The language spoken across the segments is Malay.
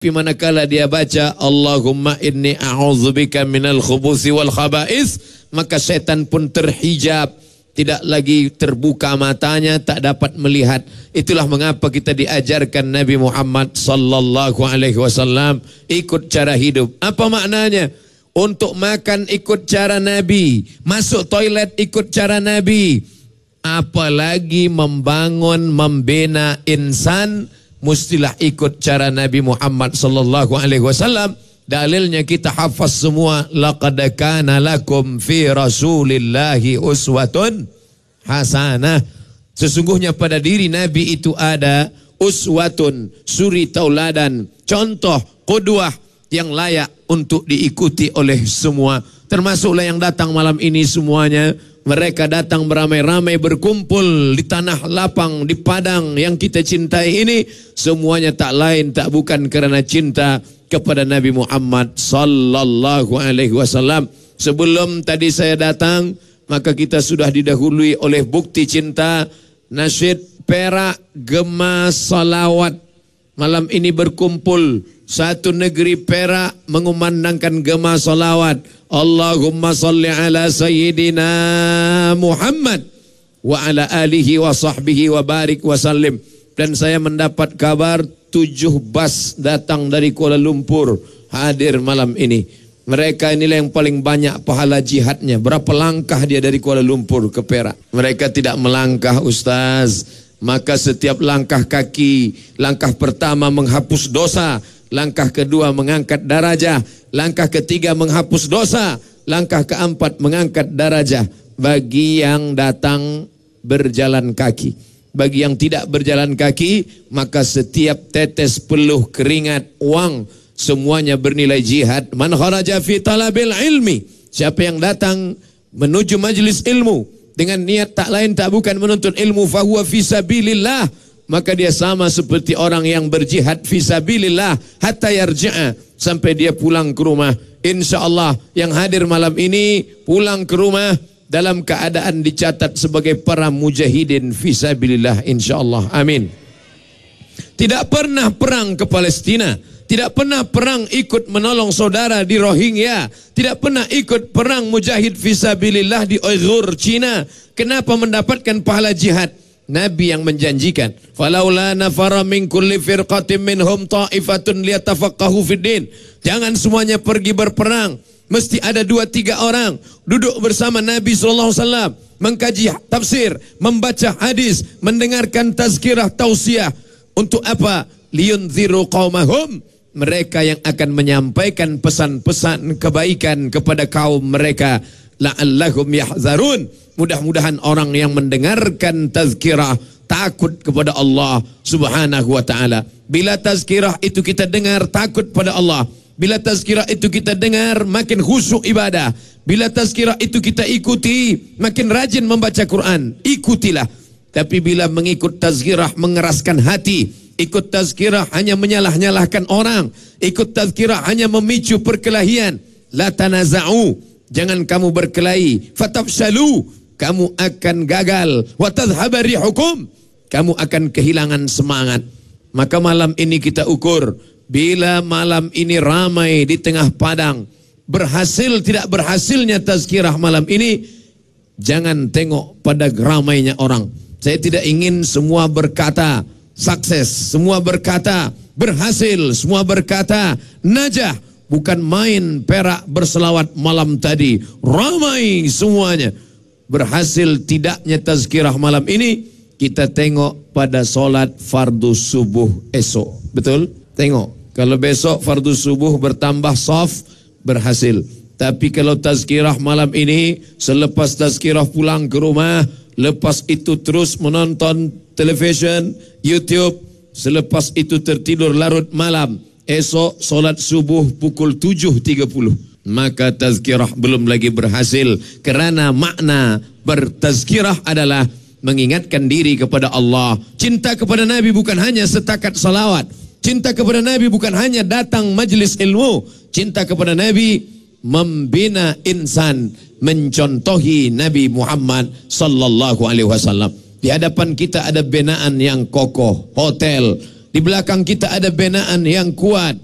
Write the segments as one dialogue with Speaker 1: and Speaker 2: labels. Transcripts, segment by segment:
Speaker 1: Tapi manakala dia baca Allahumma inni a'udzubika minal khubuthi wal khaba'is, maka setan pun terhijab, tidak lagi terbuka matanya, tak dapat melihat. Itulah mengapa kita diajarkan Nabi Muhammad sallallahu alaihi wasallam ikut cara hidup. Apa maknanya? Untuk makan ikut cara Nabi, masuk toilet ikut cara Nabi. Apalagi membangun, membina insan, mestilah ikut cara Nabi Muhammad sallallahu alaihi wasallam. Dalilnya kita hafaz semua, laqad kana lakum fi rasulillahi uswatun hasanah. Sesungguhnya pada diri Nabi itu ada uswatun, suri tauladan, contoh, qudwah yang layak untuk diikuti oleh semua. Termasuklah yang datang malam ini semuanya. Mereka datang beramai-ramai berkumpul di tanah lapang, di padang yang kita cintai ini. Semuanya tak lain tak bukan kerana cinta kepada Nabi Muhammad sallallahu alaihi wasallam. Sebelum tadi saya datang, maka kita sudah didahului oleh bukti cinta. Nasyid Perak Gema Salawat malam ini berkumpul. Satu negeri Perak mengumandangkan gema salawat. Allahumma salli ala sayyidina Muhammad wa ala alihi wa sahbihi wa barik wa sallim. Dan saya mendapat kabar 7 bas datang dari Kuala Lumpur hadir malam ini. Mereka inilah yang paling banyak pahala jihadnya. Berapa langkah dia dari Kuala Lumpur ke Perak? Mereka tidak melangkah, Ustaz. Maka setiap langkah kaki, langkah pertama menghapus dosa, langkah kedua mengangkat darajah, langkah ketiga menghapus dosa, langkah keempat mengangkat darajah bagi yang datang berjalan kaki. Bagi yang tidak berjalan kaki, maka setiap tetes peluh keringat wang semuanya bernilai jihad. Man kharaja fi talabil ilmi, siapa yang datang menuju majlis ilmu dengan niat tak lain tak bukan menuntut ilmu, fahuwa fi sabilillah, maka dia sama seperti orang yang berjihad fi sabilillah hatta yarji'a, sampai dia pulang ke rumah. InsyaAllah yang hadir malam ini pulang ke rumah dalam keadaan dicatat sebagai para mujahidin fi sabilillah, insyaallah. Amin. Tidak pernah perang ke Palestina, tidak pernah perang ikut menolong saudara di Rohingya, tidak pernah ikut perang mujahid fi sabilillah di Uyghur Cina. Kenapa mendapatkan pahala jihad? Nabi yang menjanjikan, falaula nafara min kulli firqatin minhum ta'ifatun liyatafaqahu fid din. Jangan semuanya pergi berperang, mesti ada 2-3 orang duduk bersama Nabi SAW, mengkaji tafsir, membaca hadis, mendengarkan tazkirah tausiah. Untuk apa? Liyunziru qaumahum, mereka yang akan menyampaikan pesan-pesan kebaikan kepada kaum mereka. La'allahum yahzarun, mudah-mudahan orang yang mendengarkan tazkirah takut kepada Allah subhanahu wa ta'ala. Bila tazkirah itu kita dengar, takut pada Allah. Bila tazkirah itu kita dengar, makin khusyuk ibadah. Bila tazkirah itu kita ikuti, makin rajin membaca Quran. Ikutilah. Tapi bila mengikut tazkirah mengeraskan hati, ikut tazkirah hanya menyalah-nyalahkan orang, ikut tazkirah hanya memicu perkelahian, la tanaza'u, jangan kamu berkelahi, fatafshalu, kamu akan gagal, wa tadhhaba rihukum, kamu akan kehilangan semangat. Maka malam ini kita ukur, bila malam ini ramai di tengah padang, berhasil tidak berhasilnya tazkirah malam ini, jangan tengok pada ramainya orang. Saya tidak ingin semua berkata sukses, semua berkata berhasil, semua berkata najah. Bukan main Perak berselawat malam tadi, ramai semuanya. Berhasil tidaknya tazkirah malam ini, kita tengok pada solat fardu subuh esok. Betul? Tengok. Kalau besok fardu subuh bertambah saf, berhasil. Tapi kalau tazkirah malam ini, selepas tazkirah pulang ke rumah, lepas itu terus menonton televisyen, YouTube, selepas itu tertidur larut malam, esok solat subuh pukul 7.30, maka tazkirah belum lagi berhasil. Kerana makna bertazkirah adalah mengingatkan diri kepada Allah. Cinta kepada Nabi bukan hanya setakat salawat. Cinta kepada Nabi bukan hanya datang majlis ilmu. Cinta kepada Nabi membina insan, mencontohi Nabi Muhammad sallallahu alaihi wasallam. Di hadapan kita ada binaan yang kokoh, hotel. Di belakang kita ada binaan yang kuat.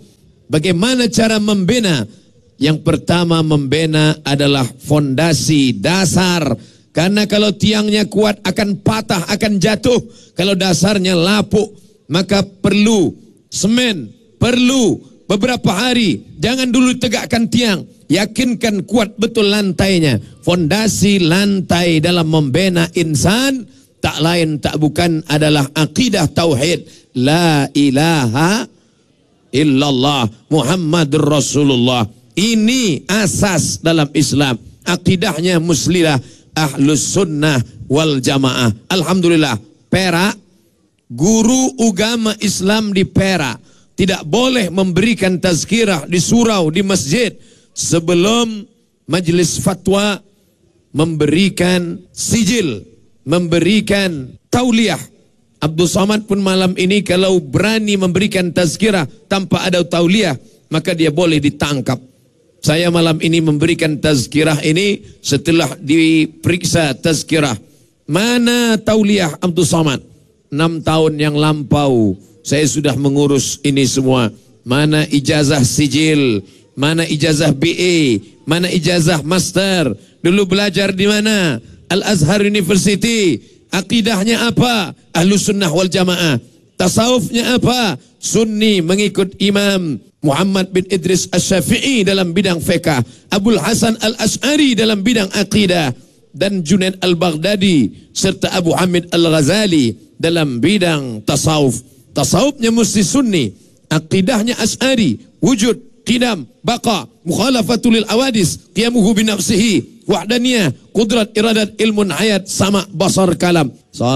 Speaker 1: Bagaimana cara membina? Yang pertama membina adalah fondasi, dasar. Karena kalau tiangnya kuat akan patah, akan jatuh. Kalau dasarnya lapuk, maka perlu semen, perlu beberapa hari. Jangan dulu tegakkan tiang. Yakinkan kuat betul lantainya. Fondasi lantai dalam membina insan tak lain tak bukan adalah akidah tauhid. La ilaha illallah Muhammadur Rasulullah. Ini asas dalam Islam. Akidahnya muslilah, ahlus sunnah wal jamaah. Alhamdulillah, Perak, guru agama Islam di Perak tidak boleh memberikan tazkirah di surau, di masjid sebelum majelis fatwa memberikan sijil, memberikan tauliyah. Abdul Somad pun malam ini kalau berani memberikan tazkirah tanpa ada tauliyah, maka dia boleh ditangkap. Saya malam ini memberikan tazkirah ini setelah diperiksa tazkirah. Mana tauliyah Abdul Somad? 6 tahun yang lampau saya sudah mengurus ini semua. Mana ijazah sijil, mana ijazah BA, mana ijazah master. Dulu belajar di mana? Al-Azhar University. Akidahnya apa? Ahlus sunnah wal jamaah. Tasawufnya apa? Sunni, mengikut Imam Muhammad bin Idris Asy-Syafi'i dalam bidang fiqh, Abul Hasan Al-Asy'ari dalam bidang akidah, dan Junaid Al-Baghdadi serta Abu Hamid Al-Ghazali dalam bidang tasawuf. Tasawufnya mesti sunni, akidahnya Asy'ari, wujud, qidam, baqa, mukhalafatul lil awadis, qiyamuhu bi nafsihi, wahdaniyah, qudrat, iradat, ilmun hayat, sama, basar, kalam.